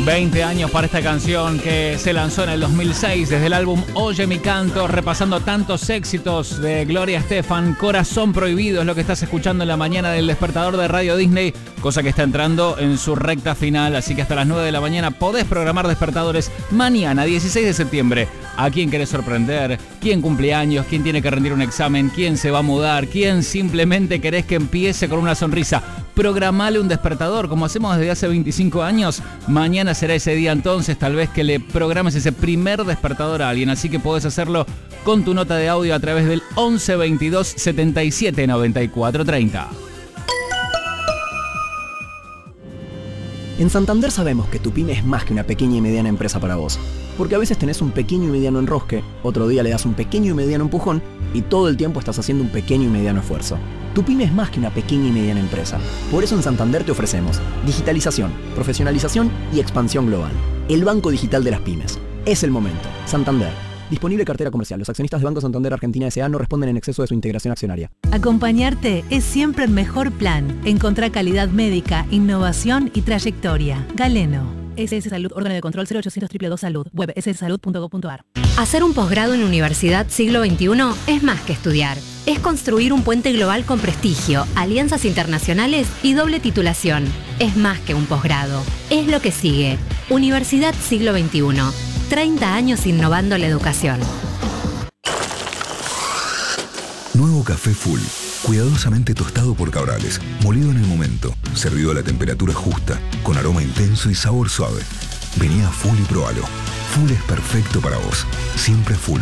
20 años para esta canción que se lanzó en el 2006 desde el álbum Oye mi canto, repasando tantos éxitos de Gloria Estefan. Corazón prohibido es lo que estás escuchando en la mañana del despertador de Radio Disney, cosa que está entrando en su recta final, así que hasta las 9 de la mañana podés programar despertadores. Mañana, 16 de septiembre, ¿a quién querés sorprender? ¿Quién cumple años? ¿Quién tiene que rendir un examen? ¿Quién se va a mudar? ¿Quién simplemente querés que empiece con una sonrisa? Programale un despertador, como hacemos desde hace 25 años. Mañana será ese día entonces, tal vez que le programes ese primer despertador a alguien. Así que podés hacerlo con tu nota de audio a través del 11 22 77 94 30. En Santander sabemos que tu pyme es más que una pequeña y mediana empresa para vos. Porque a veces tenés un pequeño y mediano enrosque, otro día le das un pequeño y mediano empujón y todo el tiempo estás haciendo un pequeño y mediano esfuerzo. Tu pyme es más que una pequeña y mediana empresa. Por eso en Santander te ofrecemos digitalización, profesionalización y expansión global. El banco digital de las pymes. Es el momento. Santander. Disponible cartera comercial. Los accionistas de Banco Santander Argentina S.A. no responden en exceso de su integración accionaria. Acompañarte es siempre el mejor plan. Encontrá calidad médica, innovación y trayectoria. Galeno. SS Salud, órgano de control 0800 222 Salud. Web sssalud.gov.ar. Hacer un posgrado en Universidad Siglo XXI es más que estudiar. Es construir un puente global con prestigio, alianzas internacionales y doble titulación. Es más que un posgrado. Es lo que sigue. Universidad Siglo XXI. 30 años innovando la educación. Nuevo café Full. Cuidadosamente tostado por Cabrales, molido en el momento, servido a la temperatura justa, con aroma intenso y sabor suave. Vení a Full y probalo. Full es perfecto para vos. Siempre Full.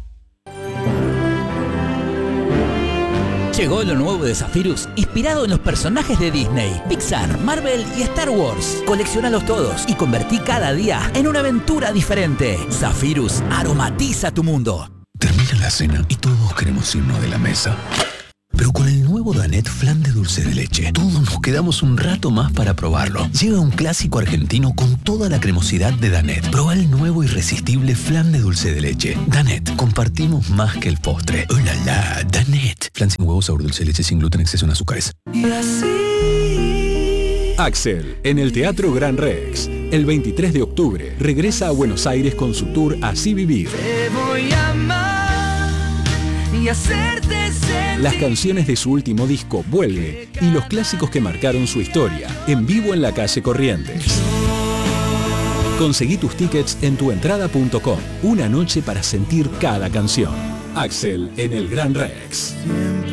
Llegó lo nuevo de Zephyrus, inspirado en los personajes de Disney, Pixar, Marvel y Star Wars. Coleccionalos todos y convertí cada día en una aventura diferente. Zephyrus aromatiza tu mundo. Termina la cena y todos queremos irnos de la mesa. Pero con el nuevo Danette Flan de dulce de leche, todos nos quedamos un rato más para probarlo. Llega un clásico argentino con toda la cremosidad de Danette. Proba el nuevo irresistible flan de dulce de leche. Danette, compartimos más que el postre. ¡Oh la la! Danette. Flan sin huevo, sabor dulce de leche, sin gluten, exceso en azúcares. Y así... Axel, en el Teatro Gran Rex. El 23 de octubre, regresa a Buenos Aires con su tour Así Vivir. Te voy a amar y hacerte sentir. Las canciones de su último disco Vuelve y los clásicos que marcaron su historia, en vivo en la calle Corrientes. Conseguí tus tickets en tuentrada.com. Una noche para sentir cada canción. Axel en el Gran Rex.